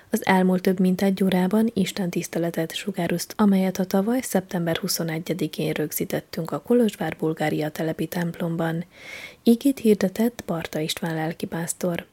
Az elmúlt több mint egy órában Isten tiszteletet sugározt, amelyet a tavaly szeptember 21-én rögzítettünk a Kolozsvár Bulgária telepi templomban. Igét hirdetett Barta István lelkipásztor.